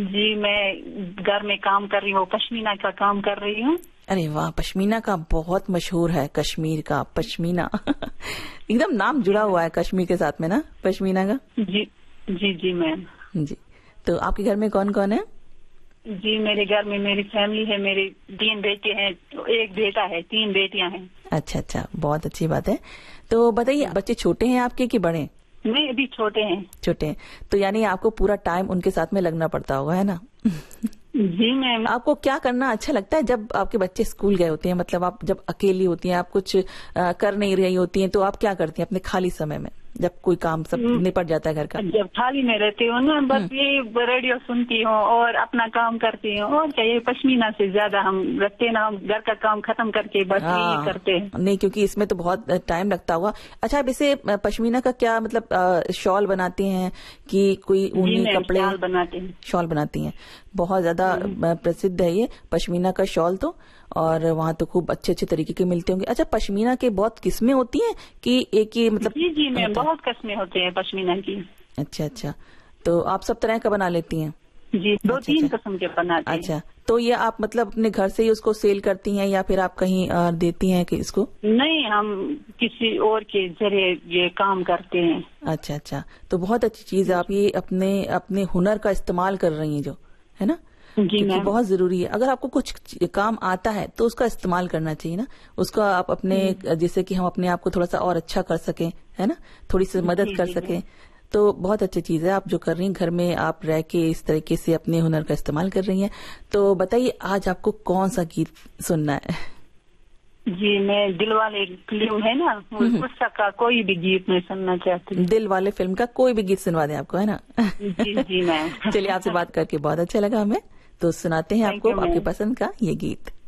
जी, मैं घर में काम कर रही हूँ, पश्मीना का काम कर रही हूँ। अरे वाह, पश्मीना का बहुत मशहूर है, कश्मीर का पश्मीना। एकदम नाम जुड़ा हुआ है कश्मीर के साथ में ना, पश्मीना का। जी जी जी मैम। जी, तो आपके घर में कौन कौन है? जी, मेरे घर में मेरी फैमिली है, मेरे 3 बेटे हैं, 1 बेटा है, 3 बेटियां हैं। अच्छा अच्छा, बहुत अच्छी बात है। तो बताइए, बच्चे छोटे हैं आपके कि बड़े? नहीं, अभी छोटे हैं। छोटे हैं, तो यानी आपको पूरा टाइम उनके साथ में लगना पड़ता होगा, है ना? जी मैम। आपको क्या करना अच्छा लगता है जब आपके बच्चे स्कूल गए होते हैं? मतलब आप जब अकेली होती हैं, आप कुछ कर नहीं रही होती हैं, तो आप क्या करती हैं अपने खाली समय में, जब कोई काम सब निपट जाता है घर का? जब खाली में रहती हूँ ना, बस ये रेडियो सुनती हूँ और अपना काम करती हूँ। और क्या, ये पश्मीना से ज्यादा हम रखते ना, हम घर का काम खत्म करके बस यही करते हैं। नहीं, क्योंकि इसमें तो बहुत टाइम लगता होगा। अच्छा, अब इसे पश्मीना का क्या मतलब, शॉल बनाती हैं कि कोई ऊनी कपड़े? शॉल बनाते हैं। शॉल बनाती हैं, बहुत ज्यादा प्रसिद्ध है ये पश्मीना का शॉल तो, और वहाँ तो खूब अच्छे अच्छे तरीके के मिलते होंगे। अच्छा, पश्मीना के बहुत किस्में होती हैं कि एक ही मतलब? जी जी मैम, बहुत किस्में होते हैं पश्मीना की। अच्छा अच्छा, तो आप सब तरह का बना लेती हैं? जी, 2-3 किस्म के बनाते हैं। अच्छा, तो ये आप मतलब अपने घर से ही उसको सेल करती हैं या फिर आप कहीं देती हैं कि इसको? नहीं, हम किसी और के जरिए ये काम करते हैं। अच्छा अच्छा, तो बहुत अच्छी चीज है, आप ये अपने अपने हुनर का इस्तेमाल कर रही हैं जो, है ना? जी मैम। बहुत जरूरी है, अगर आपको कुछ काम आता है तो उसका इस्तेमाल करना चाहिए ना, उसका आप अपने, जैसे कि हम अपने आप को थोड़ा सा और अच्छा कर सकें, है ना, थोड़ी सी मदद कर सकें, तो बहुत अच्छी चीज है आप जो कर रही हैं। घर में आप रह के इस तरीके से अपने हुनर का इस्तेमाल कर रही हैं। तो बताइए, आज आपको कौन सा गीत सुनना है? जी, मैं दिलवाले फिल्म है ना, उसका का कोई भी गीत मैं सुनना चाहती हूँ। दिलवाले फिल्म का कोई भी गीत सुनवा दें आपको, है ना? जी जी मैम। चलिए, आपसे बात करके बहुत अच्छा लगा हमें, तो सुनाते हैं आपको आपकी पसंद का ये गीत।